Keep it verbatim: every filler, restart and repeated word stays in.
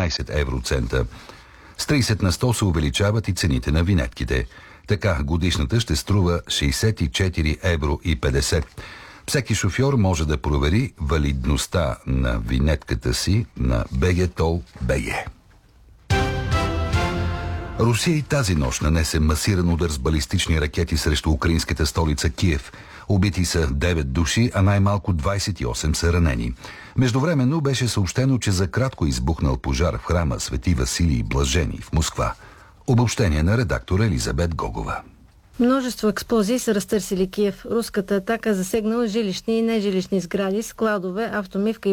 дванайсет евроцента. С трийсет на сто се увеличават и цените на винетките. Така годишната ще струва шейсет и четири евро и петдесет. Всеки шофьор може да провери валидността на винетката си на би джи тол точка би джи. Русия и тази нощ нанесе масиран удар с балистични ракети срещу украинската столица Киев. Убити са девет души, а най-малко двайсет и осем са ранени. Междувременно беше съобщено, че за кратко избухнал пожар в храма Свети Василий Блажени в Москва. Обобщение на редактора Елизабет Гогова. Множество експлозии са разтърсили Киев. Руската атака засегнала жилищни и нежилищни сгради, складове, автомивка и